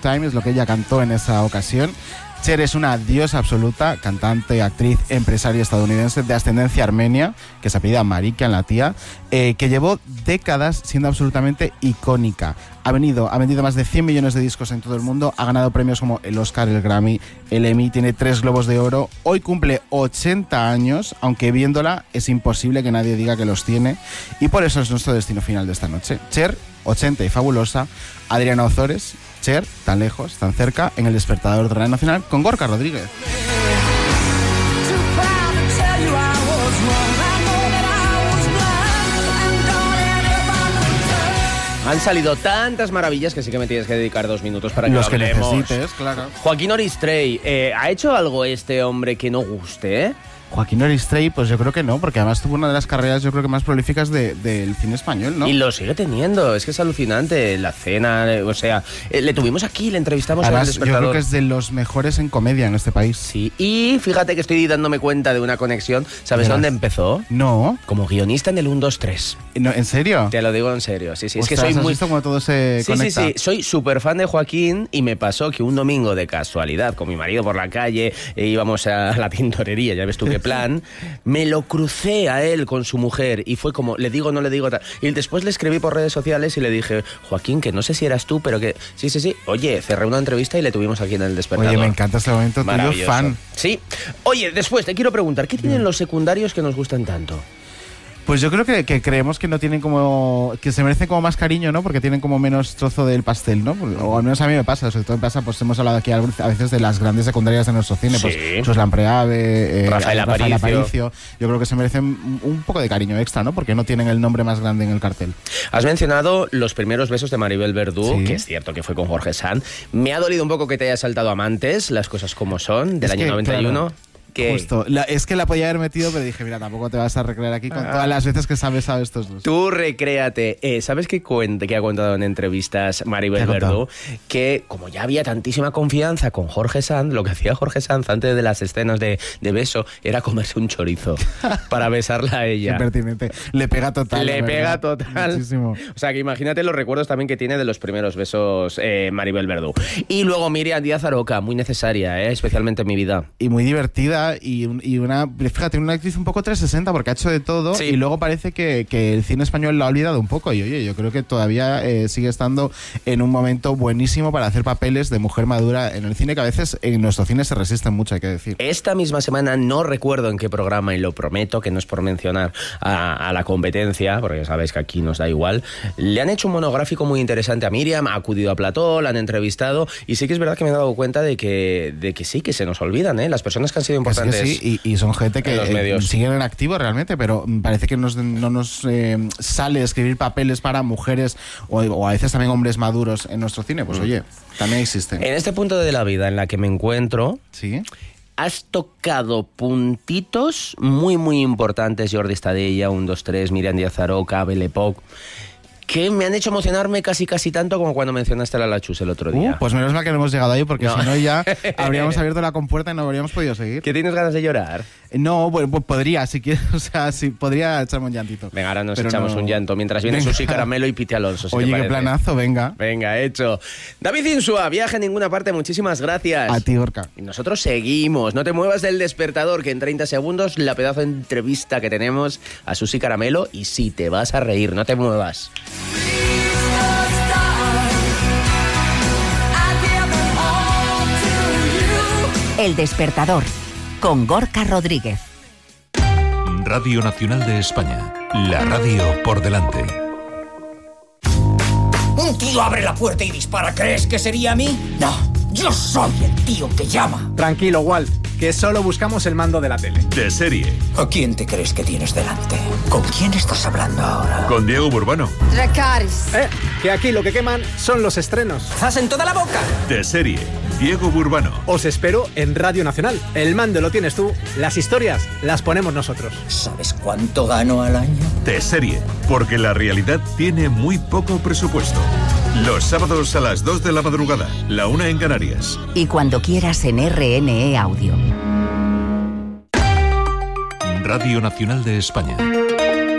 Time, es lo que ella cantó en esa ocasión. Cher es una diosa absoluta, cantante, actriz, empresaria estadounidense de ascendencia armenia, que se apellida Marikian, la tía, que llevó décadas siendo absolutamente icónica. Ha vendido más de 100 millones de discos en todo el mundo, ha ganado premios como el Oscar, el Grammy, el Emmy, tiene 3 Globos de Oro, hoy cumple 80 años, aunque viéndola es imposible que nadie diga que los tiene, y por eso es nuestro destino final de esta noche. Cher, 80 y fabulosa, Adriana Ozores, Cher, tan lejos, tan cerca, en El Despertador de Radio Nacional, con Gorka Rodríguez. Han salido tantas maravillas que sí que me tienes que dedicar 2 minutos para que los lo hablemos. Que necesites, claro. Joaquín Oristrey, ¿ha hecho algo este hombre que no guste, Joaquín Oristrey, pues yo creo que no, porque además tuvo una de las carreras yo creo que más prolíficas del cine español, ¿no? Y lo sigue teniendo, es que es alucinante. La cena, o sea, le tuvimos aquí, le entrevistamos además, en El Despertador. yo creo que es de los mejores en comedia en este país. Sí, y fíjate que estoy dándome cuenta de una conexión. ¿Sabes dónde empezó? No. Como guionista en el 1, 2, 3. No, ¿en serio? Te lo digo en serio, sí. Ostras, es que soy ¿has muy... visto cómo todo se conecta? Sí, soy súper fan de Joaquín y me pasó que un domingo de casualidad, con mi marido por la calle, íbamos a la tintorería, ya ves tú qué plan, me lo crucé a él con su mujer y fue como, le digo, no le digo tal. Y después le escribí por redes sociales y le dije, Joaquín, que no sé si eras tú, pero que... Sí. Oye, cerré una entrevista y le tuvimos aquí en El Despertador. Oye, me encanta este momento tuyo, fan. Sí. Oye, después te quiero preguntar, ¿qué tienen los secundarios que nos gustan tanto? Pues yo creo que creemos que no tienen como... que se merecen como más cariño, ¿no? Porque tienen como menos trozo del pastel, ¿no? O al menos a mí me pasa, sobre todo me pasa, pues hemos hablado aquí a veces de las grandes secundarias de nuestro cine, sí. Pues Chus Lampreave, Rafael Aparicio. Yo creo que se merecen un poco de cariño extra, ¿no? Porque no tienen el nombre más grande en el cartel. Has mencionado los primeros besos de Maribel Verdú, sí. Que es cierto que fue con Jorge Sanz. Me ha dolido un poco que te haya saltado Amantes, las cosas como son, del año 91. Claro. Justo, es que la podía haber metido, pero dije, mira, tampoco te vas a recrear aquí con todas las veces que sabes a estos dos. Tú recréate. ¿Sabes qué ha contado en entrevistas Maribel Verdú? Que como ya había tantísima confianza con Jorge Sanz, lo que hacía Jorge Sanz antes de las escenas de beso era comerse un chorizo para besarla a ella. Qué pertinente. Le pega total. Le pega total. Muchísimo. O sea, que imagínate los recuerdos también que tiene de los primeros besos Maribel Verdú. Y luego Miriam Díaz Aroca, muy necesaria, especialmente en mi vida. Y muy divertida. Y una, fíjate, una actriz un poco 360 porque ha hecho de todo, sí. Y luego parece que el cine español lo ha olvidado un poco y oye, yo creo que todavía sigue estando en un momento buenísimo para hacer papeles de mujer madura en el cine, que a veces en nuestro cine se resisten mucho, hay que decir. Esta misma semana, no recuerdo en qué programa, y lo prometo que no es por mencionar a la competencia, porque ya sabéis que aquí nos da igual, le han hecho un monográfico muy interesante a Miriam, ha acudido a plató, la han entrevistado, y sí que es verdad que me he dado cuenta de que sí, que se nos olvidan, las personas que han sido importantes. Sí, y son gente que siguen en activo realmente, pero parece que no nos sale escribir papeles para mujeres o a veces también hombres maduros en nuestro cine. Pues oye, también existen. En este punto de la vida en la que me encuentro, ¿sí? Has tocado puntitos muy, muy importantes. Jordi Estadella, 1, 2, 3, Miriam Díaz Aroca, Belle Époque, que me han hecho emocionarme casi tanto como cuando mencionaste a la Chus el otro día. Pues menos mal que no hemos llegado ahí, porque si no ya habríamos abierto la compuerta y no habríamos podido seguir. ¿Que tienes ganas de llorar? No, bueno, pues podría, si quieres, o sea, sí, podría echarme un llantito. Venga, ahora nos echamos un llanto, mientras viene Susi Caramelo y Piti Alonso. Oye, qué planazo, venga. Venga, hecho. David Insua, viaje a ninguna parte, muchísimas gracias. A ti, Gorka. Y nosotros seguimos, no te muevas del despertador, que en 30 segundos la pedazo de entrevista que tenemos a Susi Caramelo, y sí, te vas a reír, no te muevas. El Despertador, con Gorka Rodríguez. Radio Nacional de España, la radio por delante. Un tío abre la puerta y dispara. ¿Crees que sería a mí? No, yo soy el tío que llama. Tranquilo, Walt, que solo buscamos el mando de la tele. De serie. ¿A quién te crees que tienes delante? ¿Con quién estás hablando ahora? Con Diego Burbano. Dracarys. Que aquí lo que queman son los estrenos. ¡Zas en toda la boca! De serie. Diego Burbano. Os espero en Radio Nacional. El mando lo tienes tú, las historias las ponemos nosotros. ¿Sabes cuánto gano al año? De serie, porque la realidad tiene muy poco presupuesto. Los sábados a las 2 de la madrugada, la 1 en Canarias. Y cuando quieras en RNE Audio. Radio Nacional de España.